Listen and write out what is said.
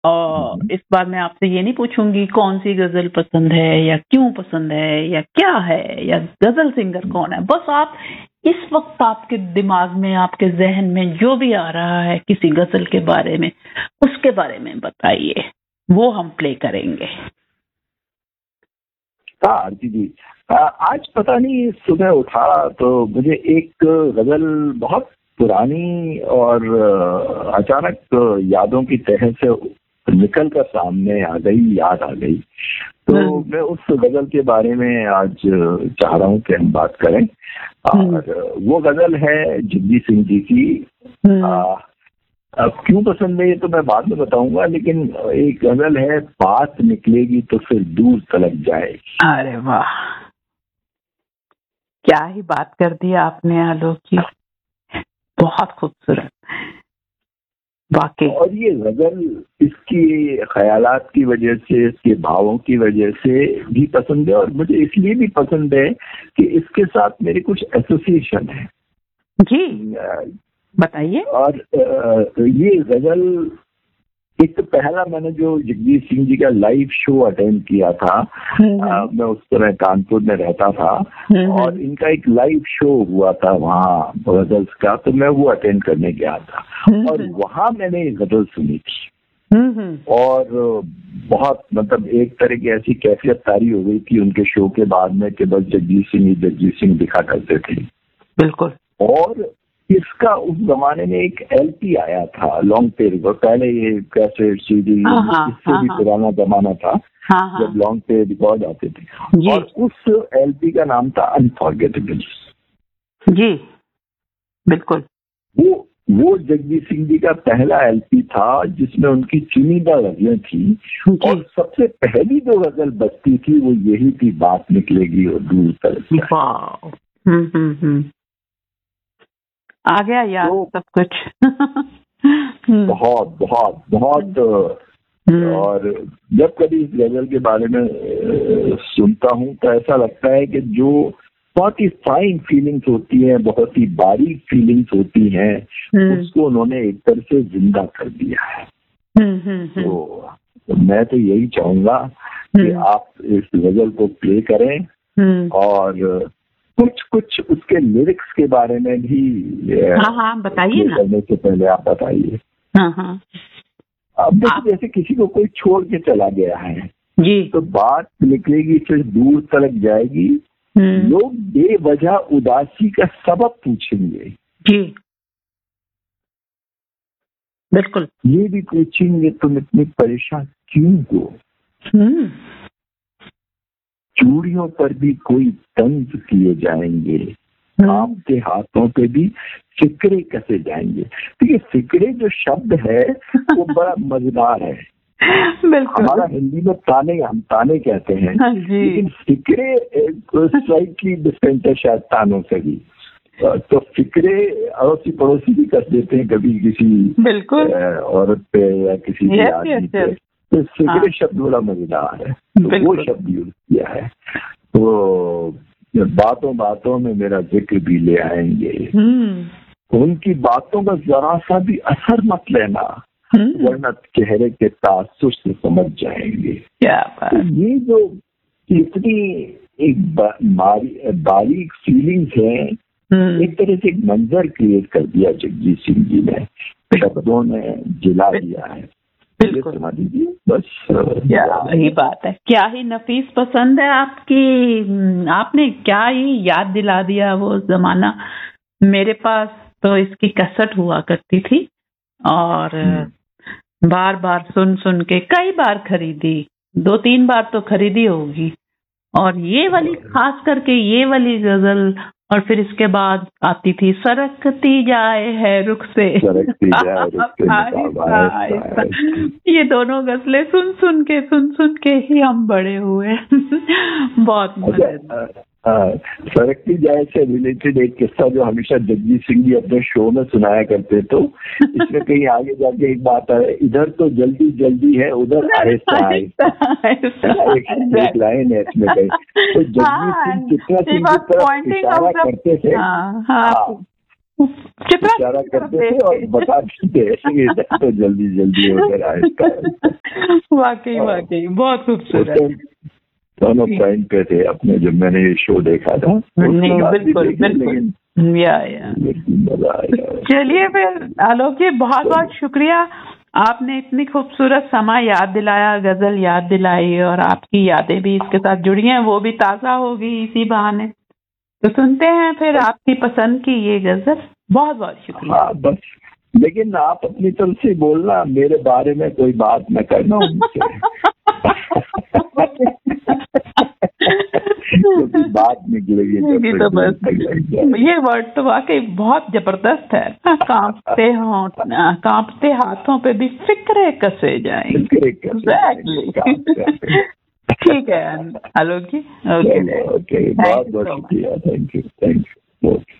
और इस बार मैं आपसे ये नहीं पूछूंगी कौन सी गजल पसंद है या क्यों पसंद है या क्या है या गजल सिंगर कौन है। बस आप इस वक्त आपके दिमाग में, आपके जहन में जो भी आ रहा है किसी गजल के बारे में, उसके बारे में बताइए, वो हम प्ले करेंगे। हाँ आरती जी, आज पता नहीं सुबह उठा तो मुझे एक गजल बहुत पुरानी और अचानक यादों की तह से निकल कर सामने आ गई, याद आ गई। तो मैं उस गजल के बारे में आज चाह रहा हूँ कि हम बात करें। और वो गजल है जगजीत सिंह जी की। अब क्यों पसंद है ये तो मैं बाद में बताऊंगा, लेकिन एक गजल है, बात निकलेगी तो फिर दूर तलक जाएगी। अरे वाह, क्या ही बात कर दी आपने आलोक की, बहुत खूबसूरत वाकई। और ये गजल इसकी ख्यालात की वजह से, इसके भावों की वजह से भी पसंद है, और मुझे इसलिए भी पसंद है कि इसके साथ मेरे कुछ एसोसिएशन है। जी बताइए। और ये गजल एक तो पहला मैंने जो जगजीत सिंह जी का लाइव शो अटेंड किया था, मैं उस समय कानपुर में रहता था, और इनका एक लाइव शो हुआ था वहाँ गजल्स का, तो मैं वो अटेंड करने गया था और वहाँ मैंने गजल सुनी थी। और बहुत मतलब एक तरह की ऐसी कैफियत तारी हो गई थी उनके शो के बाद में कि बस जगजीत सिंह दिखा करते थे। बिल्कुल। और इसका उस जमाने में एक एलपी आया था लॉन्ग पे, पहले ये कैसेट सीडी इससे भी पुराना जमाना था जब लॉन्ग पे रिकॉर्ड आते थे, और उस एलपी का नाम था अनफॉरगेटेबल। जी बिल्कुल। वो जगजीत सिंह जी का पहला एलपी था जिसमें उनकी चुनिंदा गजलें थी, और सबसे पहली जो गजल बजती थी वो यही थी, बात निकलेगी और दूर तलक जाएगी। आ गया याद तो, सब कुछ। बहुत बहुत बहुत। और जब कभी इस गजल के बारे में सुनता हूँ तो ऐसा लगता है कि जो बहुत ही फाइन फीलिंग्स होती हैं, बहुत ही बारीक फीलिंग्स होती हैं, उसको उन्होंने एक तरह से जिंदा कर दिया है। तो मैं तो यही चाहूंगा कि आप इस गजल को प्ले करें, और कुछ उसके लिरिक्स के बारे में भी बताइए ना। करने से पहले आप बताइए। अब देखिए, जैसे किसी को कोई छोड़ के चला गया है जी, तो बात निकलेगी फिर दूर तलक जाएगी, लोग बेवजह उदासी का सबब पूछेंगे जी बिल्कुल, ये भी पूछेंगे तुम इतनी परेशान क्यों हो, चूड़ियों पर भी कोई तंज किए जाएंगे, आपके हाथों पे भी फिक्रे कसे जाएंगे। तो ये फिक्रे जो शब्द है वो बड़ा मजेदार है। हमारा हिंदी में हम ताने कहते हैं, लेकिन फिक्रे स्लाइटली डिफरेंट है शायद तानों से भी। तो फिक्रे अड़ोसी पड़ोसी भी कर देते हैं कभी किसी औरत पे या किसी आदमी पे। तो फिक्रे शब्द बड़ा मजेदार है, तो वो शब्द यूज किया है। तो बातों बातों में मेरा जिक्र भी ले आएंगे, उनकी बातों का जरा सा भी असर मत लेना, वरना चेहरे के तासुर से समझ जाएंगे। तो ये जो इतनी एक बारीक फीलिंग्स है, एक तरह से एक मंजर क्रिएट कर दिया जगजीत सिंह जी ने, शब्दों ने जिला दिया है। बिल्कुल दीजिए बस। यही बात है, क्या ही नफीस पसंद है आपकी, आपने क्या ही याद दिला दिया वो जमाना। मेरे पास तो इसकी कैसेट हुआ करती थी और बार बार सुन के कई बार खरीदी, 2-3 बार तो खरीदी होगी। और ये वाली खास करके ये वाली गजल, और फिर इसके बाद आती थी सरकती जाए है रुख से, ये दोनों गजलें सुन के ही हम बड़े हुए। बहुत मजेदार। सरकती जाए से रिलेटेड एक किस्सा जो हमेशा जगजीत सिंह जी अपने शो में सुनाया करते, तो इसमें कहीं आगे जाके एक बात है, इधर तो जल्दी जल्दी है उधर आहिस्ता आहिस्ता, एक लाइन है इसमें कहीं। तो जगजीत सिंह कितना इशारा करते थे, कितना इशारा करते थे और बताते थे तो जल्दी जल्दी होकर आए। वाकई बहुत खूबसूरत। दोनों पॉइंट पे थे अपने, जब मैंने ये शो देखा था। नहीं बिल्कुल बिल्कुल, या मजा आया। चलिए फिर आलोक जी, बहुत बहुत शुक्रिया, आपने इतनी खूबसूरत समय याद दिलाया, गजल याद दिलाई, और आपकी यादें भी इसके साथ जुड़ी हैं, वो भी ताज़ा होगी इसी बहाने। तो सुनते हैं फिर आपकी पसंद की ये गजल। बहुत बहुत शुक्रिया। हाँ बस, लेकिन आप अपनी तरफ से बोलना, मेरे बारे में कोई बात न करना उनसे। क्योंकि बात निकलेगी तो बस ये वर्ड तो वाकई बहुत जबरदस्त है। कांपते हाथों पे भी फिक्रे कसे जाएंगे। ठीक है आलोक जी, ओके बहुत बहुत शुक्रिया, थैंक यू।